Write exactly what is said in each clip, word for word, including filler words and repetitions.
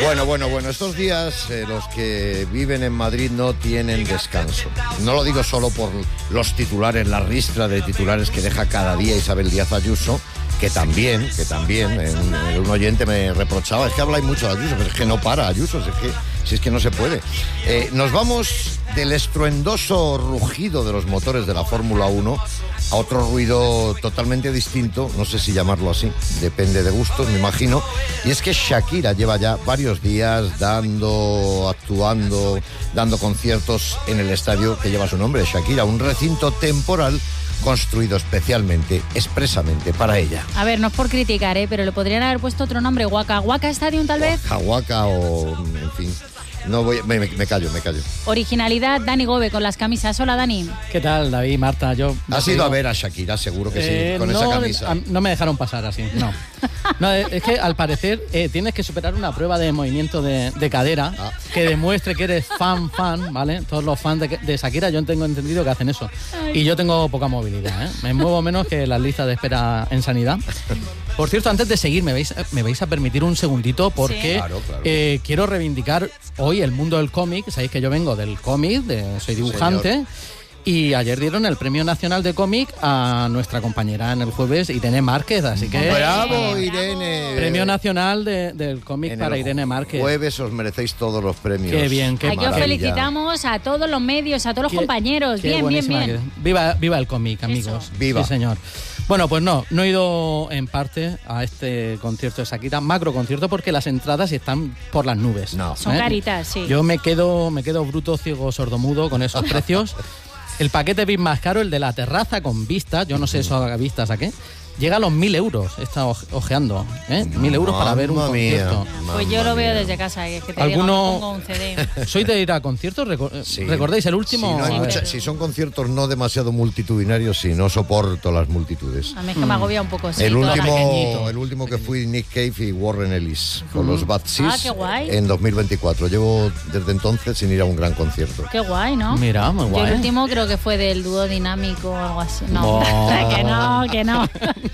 Bueno, bueno, bueno, estos días eh, los que viven en Madrid no tienen descanso. No lo digo solo por los titulares, la ristra de titulares que deja cada día Isabel Díaz Ayuso, que también, que también, eh, un, eh, un oyente me reprochaba, es que habláis mucho de Ayuso, pero es que no para Ayuso, es que, si es que no se puede. Eh, nos vamos del estruendoso rugido de los motores de la Fórmula uno a otro ruido totalmente distinto, no sé si llamarlo así, depende de gustos, me imagino, y es que Shakira lleva ya varios días dando, actuando, dando conciertos en el estadio que lleva su nombre, Shakira, un recinto temporal construido especialmente, expresamente para ella. A ver, no es por criticar, ¿eh? Pero le podrían haber puesto otro nombre, Waka Waka Stadium tal vez. Waka Waka o, en fin... No voy, me, me callo, me callo. Originalidad, Dani Gobe con las camisas. Hola, Dani. ¿Qué tal, David, Marta? Yo ¿Has ido a ver a Shakira? Seguro que eh, sí, con no, esa camisa. A, no me dejaron pasar así, no. No, es que al parecer eh, tienes que superar una prueba de movimiento de, de cadera ah. que demuestre que eres fan, fan, ¿vale? Todos los fans de, de Shakira, yo tengo entendido que hacen eso. Y yo tengo poca movilidad, ¿eh? Me muevo menos que las listas de espera en sanidad. Por cierto, antes de seguir, me vais, me vais a permitir un segundito porque sí. claro, claro. Eh, quiero reivindicar hoy el mundo del cómic. Sabéis que yo vengo del cómic, de, soy dibujante. Señor. Y ayer dieron el Premio Nacional de Cómic a nuestra compañera en el jueves, Irene Márquez, así que... ¡Bravo, Irene! Premio Nacional de, del cómic en para Irene Márquez. Jueves os merecéis todos los premios. ¡Qué bien, qué Aquí os felicitamos a todos los medios, a todos los qué, compañeros. Qué bien, bien, bien. Que, viva, viva el cómic, amigos. Eso. Viva. Sí, señor. Bueno, pues no, no he ido en parte a este concierto de Shakira, macro concierto, porque las entradas están por las nubes. No. Son ¿eh? caritas, sí. Yo me quedo, me quedo bruto, ciego, sordomudo con esos precios. El paquete V I P más caro, el de la terraza con vistas, yo no sé eso haga vistas a qué, llega a los mil euros, está ojeando, ¿eh? Mil euros para ver un concierto. Mía, pues yo lo veo desde casa, que, es que te ¿Alguno... digo, pongo un C D. ¿Sois de ir a conciertos? Recor- sí. ¿Recordáis el último? Si, no hay mucha, si son conciertos no demasiado multitudinarios, sí, no soporto las multitudes. A mí es que me agobia un poco. Sí, el, último, pequeñito. el último que fui Nick Cave y Warren Ellis con mm. los Bad Seeds ah, qué guay. en dos mil veinticuatro. Llevo desde entonces sin ir a un gran concierto. Qué guay, ¿no? Mira, muy guay. Yo el último creo que fue del dúo dinámico o algo así. No, oh. que no, que no.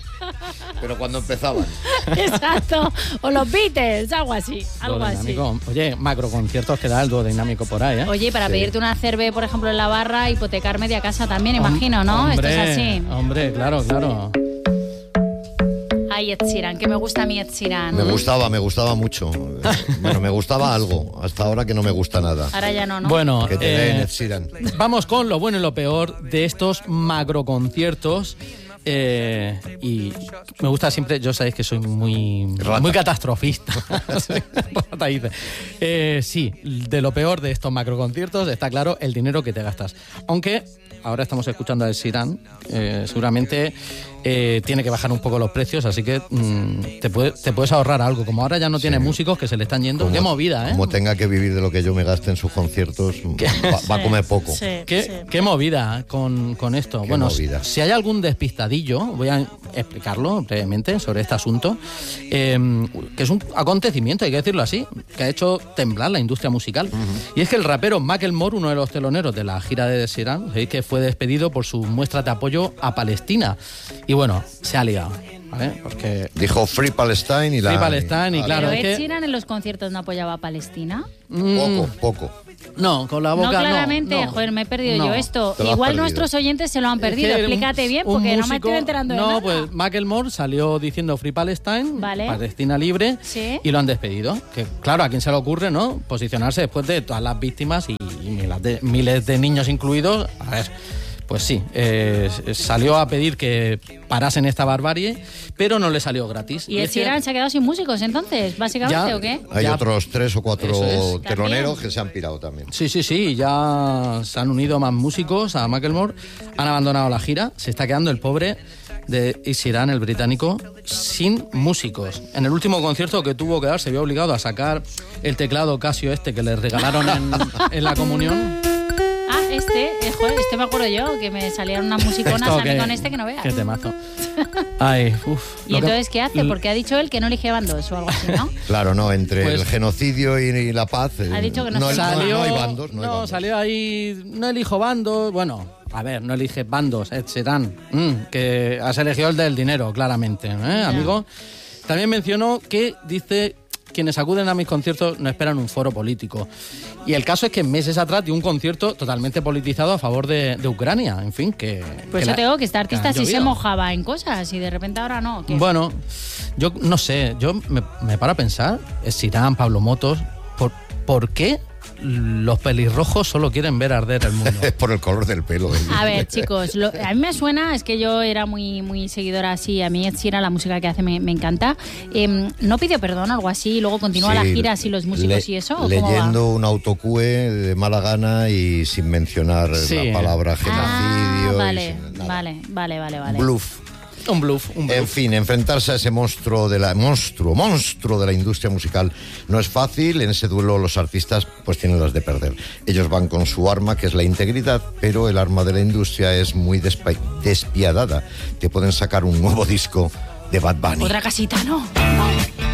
Pero cuando empezaban. Exacto. O los Beatles, algo así. Algo así. Oye, macro conciertos que da el dúo dinámico por ahí, ¿eh? Oye, para sí. pedirte una cerve, por ejemplo, en la barra, hipotecar media casa también, Hom- imagino, ¿no? Hombre, Esto es así. Hombre, claro, claro. Ay, Ed Sheeran, que me gusta a mí Ed Sheeran. Me gustaba, me gustaba mucho. Bueno, me gustaba algo. Hasta ahora que no me gusta nada. Ahora ya no, ¿no? Bueno, que te eh, den Ed Sheeran. Vamos con lo bueno y lo peor de estos macro conciertos. Eh, y me gusta siempre, yo sabéis que soy muy, Rata. muy catastrofista. Rata dice. Eh, sí, de lo peor de estos macroconciertos está claro el dinero que te gastas. Aunque ahora estamos escuchando a Ed Sheeran, eh, seguramente eh, tiene que bajar un poco los precios, así que mmm, te, puede, te puedes ahorrar algo. Como ahora ya no tiene sí. músicos que se le están yendo, como, qué movida, ¿eh? Como tenga que vivir de lo que yo me gaste en sus conciertos, va, va a comer poco. Sí, ¿Qué, sí. qué movida con, con esto? Qué bueno, movida. si hay algún despistadillo, voy a explicarlo brevemente sobre este asunto, eh, que es un acontecimiento, hay que decirlo así, que ha hecho temblar la industria musical. Uh-huh. Y es que el rapero Macklemore, uno de los teloneros de la gira de Ed Sheeran, ¿sabéis? Que fue despedido por sus muestras de apoyo a Palestina. Y bueno, se ha liado, ¿vale? Porque dijo Free Palestine y la... Free Palestine y claro... ¿Pero es Ed que... Sheeran en los conciertos no apoyaba a Palestina? Poco, poco. No, con la boca no. claramente, no, no. joder, me he perdido no. yo esto. Igual perdido. Nuestros oyentes se lo han perdido. Es que Explícate un, bien, porque músico, no me estoy enterando de no, nada. No, pues Macklemore salió diciendo Free Palestine, vale. Palestina libre, ¿sí? Y lo han despedido. Que claro, a quién se le ocurre, ¿no? Posicionarse después de todas las víctimas y, y miles, de, miles de niños incluidos. A ver... Pues sí, eh, salió a pedir que parasen esta barbarie, pero no le salió gratis. ¿Y Ed Sheeran se ha quedado sin músicos entonces, básicamente, ya, o qué? Hay ya, otros tres o cuatro es. teloneros que se han pirado también. Sí, sí, sí, ya se han unido más músicos a Macklemore, han abandonado la gira, se está quedando el pobre de Ed Sheeran, el británico, sin músicos. En el último concierto que tuvo que dar se vio obligado a sacar el teclado Casio este que le regalaron en, en la comunión. Ah, este, eh, joder, este me acuerdo yo, que me salieron unas musiconas a mí con este que no veas. Qué temazo. Ay, uf. ¿Y entonces que, qué hace? Porque ha dicho él que no elige bandos o algo así, ¿no? Claro, no, entre pues, el genocidio y, y la paz. Ha dicho que no, no, salió, no hay bandos. No, hay no bandos. salió ahí, no elijo bandos, bueno, a ver, no elige bandos, Ed Sheeran, mm, que has elegido el del dinero, claramente, ¿eh, amigo? También mencionó que dice quienes acuden a mis conciertos no esperan un foro político. Y el caso es que meses atrás dio un concierto totalmente politizado a favor de, de Ucrania. En fin, que... Pues que yo la, tengo que este artista sí se llovido. mojaba en cosas y de repente ahora no. ¿Qué? Bueno, yo no sé, yo me, me paro a pensar, es Irán, Pablo Motos, ¿por, ¿por qué los pelirrojos solo quieren ver arder el mundo? Es por el color del pelo. ¿eh? A ver, chicos, lo, a mí me suena, es que yo era muy muy seguidora así, a mí Ed Sheeran, la música que hace me, me encanta. Eh, ¿No pidió perdón o algo así? Luego continúa Sí, la gira así los músicos le- y eso. ¿o cómo Leyendo va? un autocue de mala gana y sin mencionar Sí. la palabra Ah, genocidio. y vale, sin nada. vale, vale, vale, vale. Bluff. Un bluff, un bluff. En fin, enfrentarse a ese monstruo de la monstruo, monstruo de la industria musical no es fácil. En ese duelo los artistas pues tienen las de perder. Ellos van con su arma, que es la integridad, pero el arma de la industria es muy despa- despiadada. Te pueden sacar un nuevo disco de Bad Bunny. Otra casita, ¿no? No.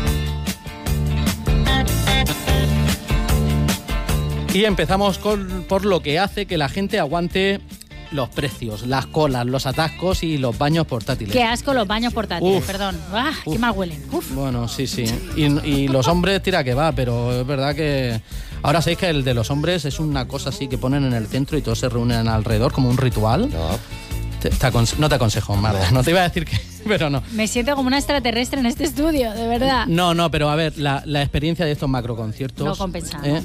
Y empezamos con, por lo que hace que la gente aguante los precios, las colas, los atascos y los baños portátiles. Qué asco los baños portátiles, Uf. perdón. ¡Ah, qué Uf. mal huelen! Uf. Bueno, sí, sí. Y, y los hombres tira que va, pero es verdad que... Ahora sabéis que el de los hombres es una cosa así que ponen en el centro y todos se reúnen alrededor como un ritual. No. Te- te aconse- no te aconsejo, Marta. No te iba a decir que... Pero no. Me siento como una extraterrestre en este estudio, de verdad. No, no, pero a ver, la, la experiencia de estos macroconciertos... No compensa. ¿eh?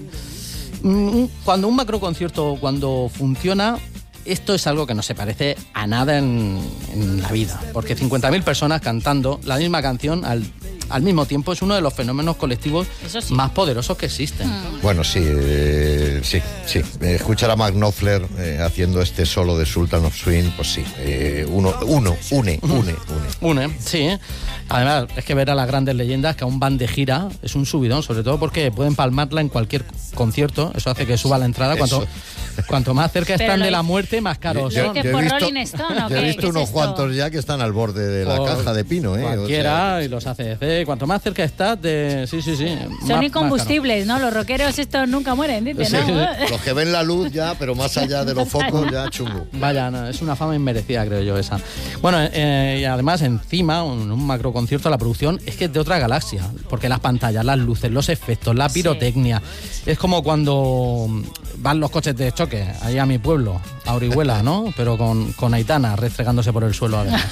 Mm, Cuando un macroconcierto, cuando funciona, esto es algo que no se parece a nada en, en la vida. Porque cincuenta mil personas cantando la misma canción al, al mismo tiempo es uno de los fenómenos colectivos Eso sí. más poderosos que existen. Bueno, sí, eh, sí, sí. Eh, Escuchar a Mark Knopfler eh, haciendo este solo de Sultan of Swing, pues sí. Eh, uno, uno, une, une, une. Une, sí. Además, es que ver a las grandes leyendas que aún van de gira es un subidón, sobre todo porque pueden palmarla en cualquier concierto. Eso hace que suba la entrada. Cuanto, Eso. cuanto más cerca Pero están lo de la hice- muerte, más caros Yo- son. ¿Dices por Rolling Stone o yo he qué? visto ¿Qué es unos esto? cuantos ya que están al borde de la Por caja de pino, ¿eh? O sea, Cualquiera, y los A C D C. Cuanto más cerca estás de... Sí, sí, sí. más- Son más incombustibles, ¿no? Los rockeros estos nunca mueren, dicen, Sí. ¿no? los que ven la luz ya, pero más allá de los focos ya chungo. caro. Vaya, no, es una fama inmerecida, creo yo, esa. Bueno, eh, y además, encima, un, un macroconcierto, la producción es que es de otra galaxia. Porque las pantallas, las luces, los efectos, la Sí. pirotecnia. Es como cuando van los coches de choque, ahí a mi pueblo, a Orihuela, ¿no? Pero con, con Aitana restregándose por el suelo, además.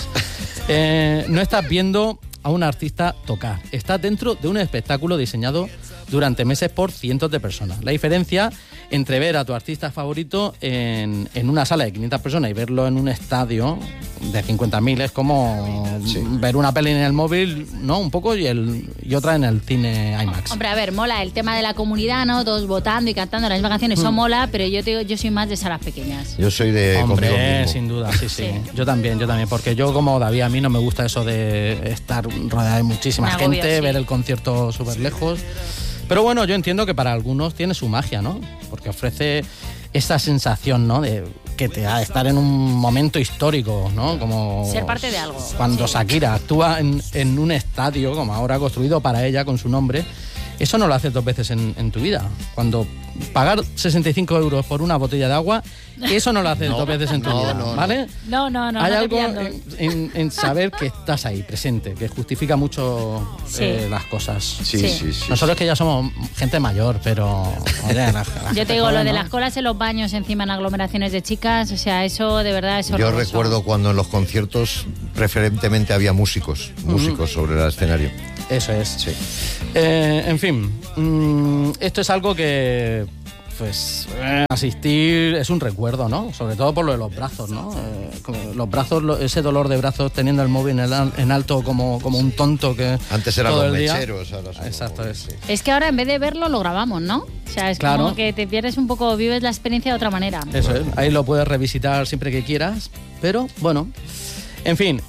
Eh, no estás viendo a un artista tocar. Estás dentro de un espectáculo diseñado durante meses por cientos de personas. La diferencia entre ver a tu artista favorito en, en una sala de quinientas personas y verlo en un estadio de cincuenta mil es como Sí. ver una peli en el móvil, ¿no? Un poco y, el, y otra en el cine IMAX. Hombre, a ver, mola el tema de la comunidad, ¿no? Todos votando y cantando las mismas canciones, eso mola, pero yo te digo, yo soy más de salas pequeñas. Yo soy de conmigo Hombre, mismo. sin duda, sí, sí, Sí. Yo también, yo también. Porque yo, como David, a mí no me gusta eso de estar rodeada de muchísima Me agobio, gente, sí. ver el concierto súper lejos. Pero bueno, yo entiendo que para algunos tiene su magia, ¿no? Porque ofrece esa sensación, ¿no? De que te da estar en un momento histórico, ¿no? Como Ser parte de algo. Cuando Sí. Shakira actúa en, en un estadio, como ahora construido para ella, con su nombre. Eso no lo haces dos veces en, en tu vida. Cuando pagar sesenta y cinco euros por una botella de agua, eso no lo haces No, dos veces en tu no, vida, no, no. ¿vale? No, no, no. Hay no te algo pillando. en, en- en saber que estás ahí, presente, que justifica mucho Sí. eh, las cosas. Sí, Sí. sí, sí. Nosotros que ya somos gente mayor, pero... oye, la- la Yo gente te digo, joven, lo de ¿no? las colas en los baños encima en aglomeraciones de chicas, o sea, eso de verdad es Yo horroroso. recuerdo cuando en los conciertos preferentemente había músicos, músicos sobre el escenario. Eso es. Sí. Eh, en fin, mm, esto es algo que, pues, eh, asistir es un recuerdo, ¿no? Sobre todo por lo de los brazos, ¿no? Eh, como los brazos, lo- ese dolor de brazos teniendo el móvil en, el al- en alto como, como un tonto que Antes eran todo los el día- mecheros, ahora son Exacto, los es. móviles, Es que ahora en vez de verlo lo grabamos, ¿no? O sea, es Claro. como que te pierdes un poco, vives la experiencia de otra manera. Eso es, ahí lo puedes revisitar siempre que quieras, pero bueno. En fin,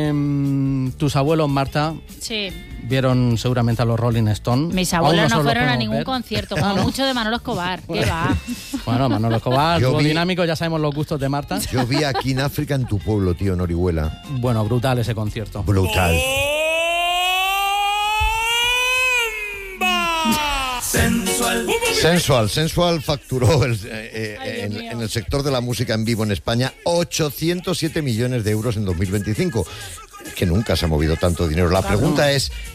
eh, tus abuelos, Marta, Sí. vieron seguramente a los Rolling Stones. Mis Aún abuelos no nosotros los fueron a podemos ningún ver. concierto, Ah, como ¿no? mucho de Manolo Escobar. ¿Qué va? Bueno, Manolo Escobar, Yo dúo vi- dinámico, ya sabemos los gustos de Marta. sí. Yo vi aquí en África, en tu pueblo, tío, en Orihuela. Bueno, brutal ese concierto. Brutal. Sensual, Sensual facturó el- eh, eh, en, en el sector de la música en vivo en España ochocientos siete millones de euros en dos mil veinticinco. Que nunca se ha movido tanto dinero. La pregunta es,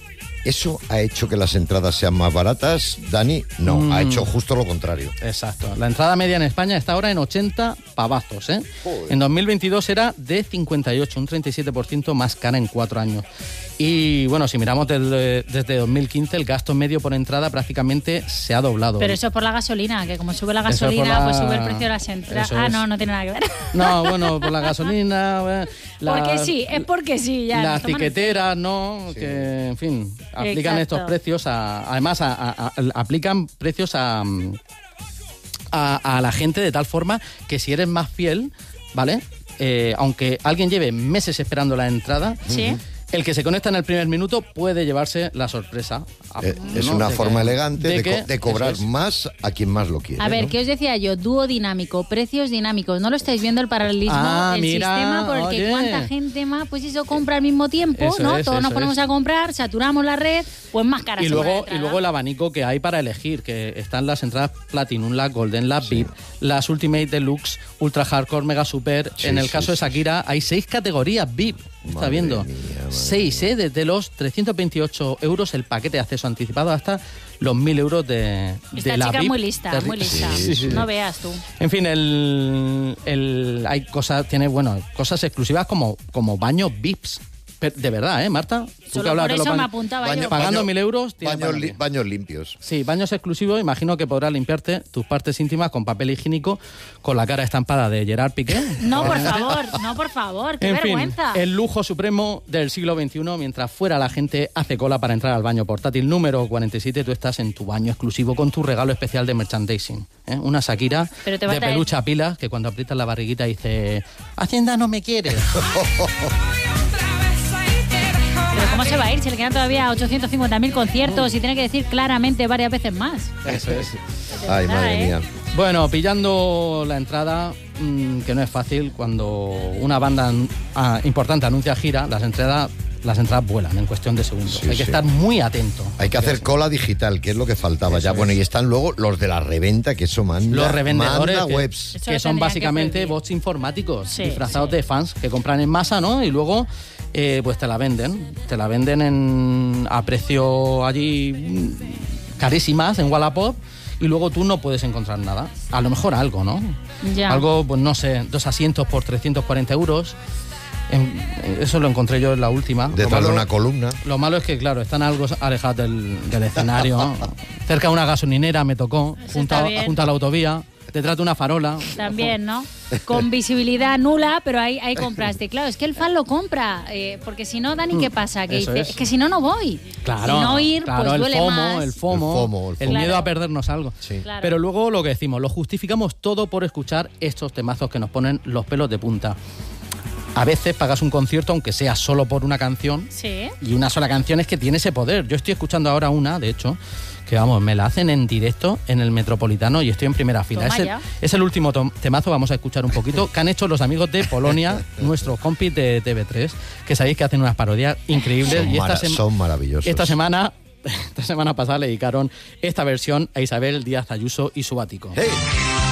¿Eso ha hecho que las entradas sean más baratas, Dani? No, mm. ha hecho justo lo contrario. Exacto. La entrada media en España está ahora en ochenta pavazos, ¿eh? Joder. En dos mil veintidós era de cincuenta y ocho, un treinta y siete por ciento más cara en cuatro años. Y bueno, si miramos desde, desde dos mil quince, el gasto medio por entrada prácticamente se ha doblado. Pero eso es por la gasolina, que como sube la gasolina, la... pues sube el precio de las entradas. Ah, no, no tiene nada que ver. No, bueno, por la gasolina... La... Porque sí, es porque sí. Ya las tiqueteras, ¿no? Sí. Que, en fin, aplican Exacto. estos precios a... Además, a, a, a, aplican precios a, a, a la gente de tal forma que si eres más fiel, ¿vale? Eh, aunque alguien lleve meses esperando la entrada... Sí. El que se conecta en el primer minuto puede llevarse la sorpresa. Eh, es ¿no? una de forma que, elegante de, de, que, co de cobrar es. más a quien más lo quiere. A ver, ¿no? ¿qué os decía yo? Dúo dinámico, precios dinámicos. ¿No lo estáis viendo el paralelismo? Ah, el mira, sistema por el oye. que cuánta gente más, pues eso compra al mismo tiempo, eso ¿no? Es, Todos nos ponemos es. a comprar, saturamos la red, pues más cara. Y luego, y luego el abanico que hay para elegir, que están las entradas Platinum, las Golden, las sí. V I P, las Ultimate Deluxe, Ultra Hardcore, Mega Super. Sí, en el caso sí, de Shakira sí. hay seis categorías V I P. ¿Está viendo? Mía, seis, ¿eh? Desde los trescientos veintiocho euros el paquete de acceso anticipado hasta los mil euros de, Esta de la chica V I P. muy lista, muy lista. Sí, sí, sí. No veas tú. En fin, el, el hay cosas, tiene, bueno, cosas exclusivas como, como baños V I Ps. De verdad, ¿eh, Marta? ¿Tú Solo que por eso me apuntaba baño, yo. Pagando baño, mil euros... Baños, li baños limpios. Sí, baños exclusivos. Imagino que podrás limpiarte tus partes íntimas con papel higiénico con la cara estampada de Gerard Piqué. No, por favor, no, por favor. ¡Qué en vergüenza! Fin, el lujo supremo del siglo veintiuno. Mientras fuera la gente hace cola para entrar al baño portátil número cuarenta y siete, tú estás en tu baño exclusivo con tu regalo especial de merchandising. ¿eh? Una Shakira de peluche a pilas que cuando aprietas la barriguita dice Hacienda no me quiere. Pero ¿cómo se va a ir? Si le quedan todavía ochocientos cincuenta mil conciertos y tiene que decir claramente varias veces más. Eso es. Ay, madre mía. Bueno, pillando la entrada, mmm, que no es fácil, cuando una banda ah, importante anuncia gira, las entradas, las entradas vuelan en cuestión de segundos. Sí, Hay que sí. estar muy atento. Hay que hacer cola digital, que es lo que faltaba eso ya. Es. Bueno, y están luego los de la reventa, que eso manda, los revendedores manda que, webs. Que son básicamente que bots informáticos sí, disfrazados sí. de fans que compran en masa, ¿no? Y luego... Eh, pues te la venden, te la venden en, a precio allí carísimas en Wallapop y luego tú no puedes encontrar nada. A lo mejor algo, ¿no? Ya. Algo, pues no sé, dos asientos por trescientos cuarenta euros. En, eso lo encontré yo en la última. Detrás de una columna. Lo malo es que, claro, están algo alejados del, del escenario. ¿no? Cerca de una gasolinera me tocó, junto a, junto a la autovía. Detrás de una farola. También, ¿no? Con visibilidad nula, pero ahí, ahí compraste. Claro, es que el fan lo compra. Eh, porque si no, Dani, ¿qué pasa? Que dice, es. es que si no, no voy. Claro. Y no ir, claro, pues duele el FOMO, más. El FOMO, el FOMO. El, FOMO. el miedo claro. a perdernos algo. Sí. Claro. Pero luego lo que decimos, lo justificamos todo por escuchar estos temazos que nos ponen los pelos de punta. A veces pagas un concierto, aunque sea solo por una canción. Sí. Y una sola canción es que tiene ese poder. Yo estoy escuchando ahora una, de hecho, que vamos, me la hacen en directo en el Metropolitano y estoy en primera fila. Es el, es el último temazo, vamos a escuchar un poquito, que han hecho los amigos de Polonia, nuestros compis de T V tres, que sabéis que hacen unas parodias increíbles. Son, y esta mara son maravillosos. Esta semana, esta semana pasada le dedicaron esta versión a Isabel Díaz Ayuso y su ático. Hey.